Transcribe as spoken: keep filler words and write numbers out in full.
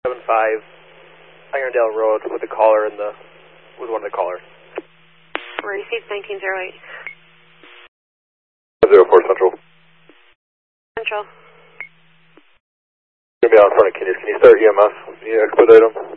seven five Irondale Road with the caller and the with one of the callers. Received nineteen zero eight. zero four Central. Central. Going to be out in front of Candice. Can you start E M S? Can you expedite them?